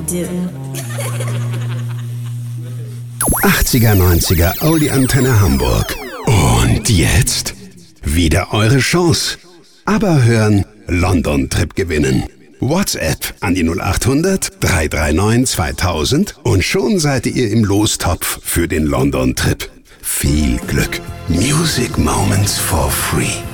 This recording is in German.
do. 80er, 90er, Audi Antenne Hamburg. Und jetzt wieder eure Chance. Aber hören, London Trip gewinnen. WhatsApp an die 0800 339 2000 und schon seid ihr im Lostopf für den London Trip. Viel Glück. Music Moments for free.